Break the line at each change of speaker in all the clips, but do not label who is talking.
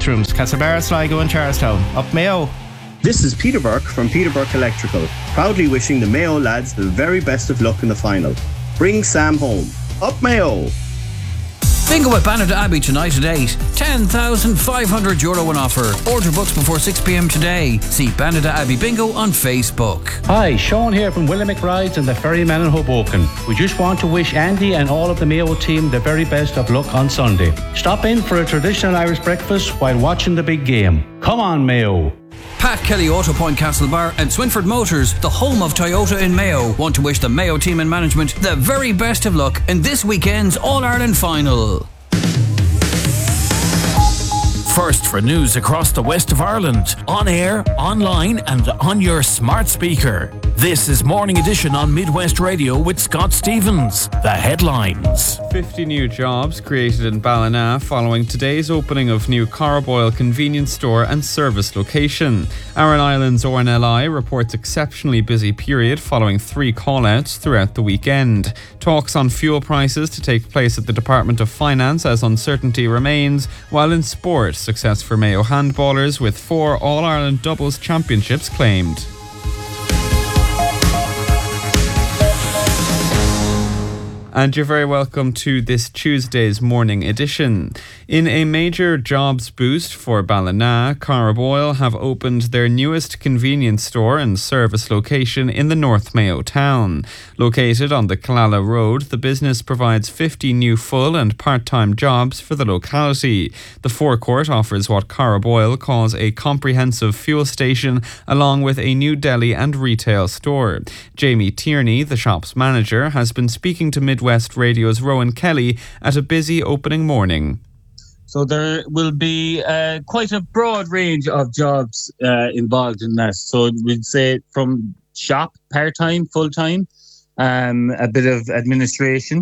bathrooms. Castlebar, Sligo and Charlestown. Up Mayo.
This is Peter Burke from Peter Burke Electrical, proudly wishing the Mayo lads the very best of luck in the final. Bring Sam home. Up Mayo!
Bingo at Bannerton Abbey tonight at 8. €10,500 in offer. Order books before 6pm today. See Bannerton Abbey Bingo on Facebook.
Hi, Sean here from Willamette Rides and the Ferryman in Hoboken. We just want to wish Andy and all of the Mayo team the very best of luck on Sunday. Stop in for a traditional Irish breakfast while watching the big game. Come on, Mayo.
Pat Kelly Auto Point Castlebar and Swinford Motors, the home of Toyota in Mayo, want to wish the Mayo team and management the very best of luck in this weekend's All-Ireland final.
First for news across the west of Ireland, on air, online and on your smart speaker. This is Morning Edition on Midwest Radio with Scott Stevens. The headlines.
50 new jobs created in Ballina following today's opening of new Carboyle convenience store and service location. Aran Islands RNLI reports exceptionally busy period following 3 call-outs throughout the weekend. Talks on fuel prices to take place at the Department of Finance as uncertainty remains, while in sport, success for Mayo handballers with 4 All-Ireland doubles championships claimed. And you're very welcome to this Tuesday's morning edition. In a major jobs boost for Ballina, Carboyle have opened their newest convenience store and service location in the North Mayo town. Located on the Killala Road, the business provides 50 new full and part-time jobs for the locality. The forecourt offers what Carboyle calls a comprehensive fuel station along with a new deli and retail store. Jamie Tierney, the shop's manager, has been speaking to Midwest Radio's Rowan Kelly at a busy opening morning.
So there will be quite a broad range of jobs involved in that. So we'd say from shop, part-time, full-time, a bit of administration.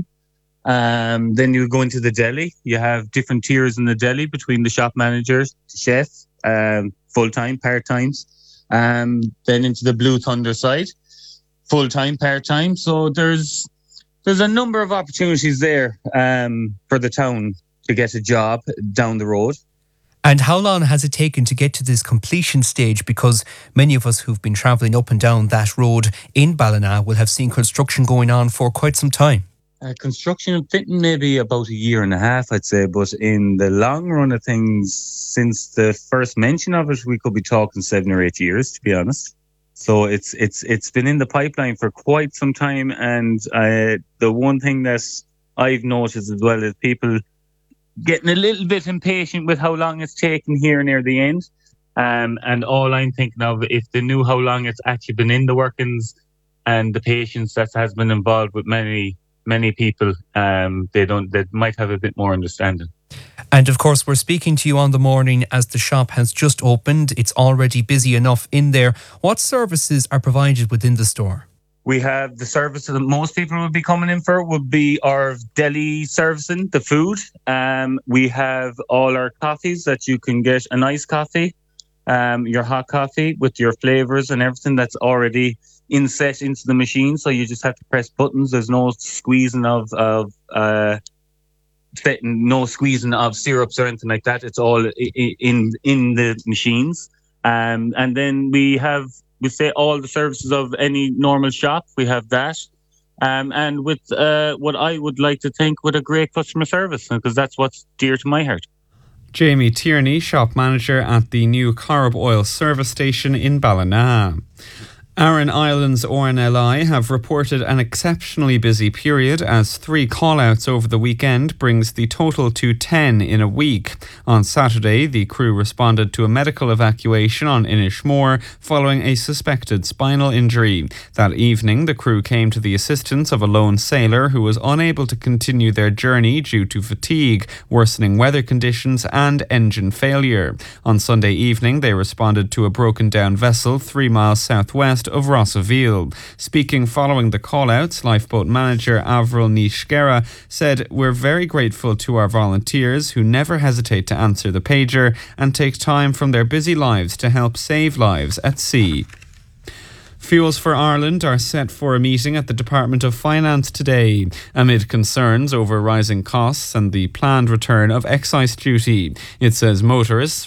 Then you go into the deli. You have different tiers in the deli between the shop managers, chef, full-time, part-times. Then into the Blue Thunder side, full-time, part-time. So there's a number of opportunities there for the town to get a job down the road.
And how long has it taken to get to this completion stage? Because many of us who've been travelling up and down that road in Ballina will have seen construction going on for quite some time.
Construction fitting maybe about a year and a half, I'd say. But in the long run of things, since the first mention of it, we could be talking 7 or 8 years, to be honest. So it's been in the pipeline for quite some time. And the one thing that I've noticed as well is people getting a little bit impatient with how long it's taken here near the end. And all I'm thinking of, if they knew how long it's actually been in the workings and the patience that has been involved with many people, they might have a bit more understanding.
And of course, we're speaking to you on the morning as the shop has just opened. It's already busy enough in there. What services are provided within the store?
We have the services that most people would be coming in for would be our deli servicing, the food. We have all our coffees that you can get, an iced coffee, your hot coffee with your flavours and everything that's already inset into the machine. So you just have to press buttons. There's no squeezing of syrups or anything like that. It's all in the machines. And then we say all the services of any normal shop. We have that. And with what I would like to think with a great customer service, because that's what's dear to my heart.
Jamie Tierney, shop manager at the new Carboyle service station in Ballina. Aran Islands RNLI have reported an exceptionally busy period as 3 call-outs over the weekend brings the total to 10 in a week. On Saturday, the crew responded to a medical evacuation on Inishmore following a suspected spinal injury. That evening, the crew came to the assistance of a lone sailor who was unable to continue their journey due to fatigue, worsening weather conditions and engine failure. On Sunday evening, they responded to a broken-down vessel 3 miles southwest of Rossaville. Speaking following the call-outs, lifeboat manager Avril Nishgera said, "We're very grateful to our volunteers who never hesitate to answer the pager and take time from their busy lives to help save lives at sea." Fuels for Ireland are set for a meeting at the Department of Finance today, amid concerns over rising costs and the planned return of excise duty. It says motorists